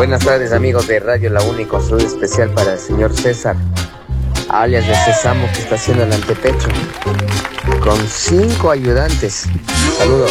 Buenas tardes, amigos de Radio La Única. Saludo especial para el señor César, alias de Sésamo, que está haciendo el antepecho con 5 ayudantes. Saludos.